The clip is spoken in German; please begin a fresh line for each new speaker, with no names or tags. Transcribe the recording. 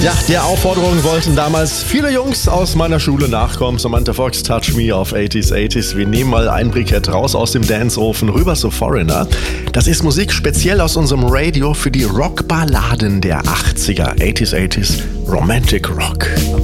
Ja, der Aufforderung wollten damals viele Jungs aus meiner Schule nachkommen. Samantha Fox, Touch Me auf 80s. Wir nehmen mal ein Brikett raus aus dem Danceofen rüber zu Foreigner. Das ist Musik speziell aus unserem Radio für die Rockballaden der 80er. 80s, Romantic Rock.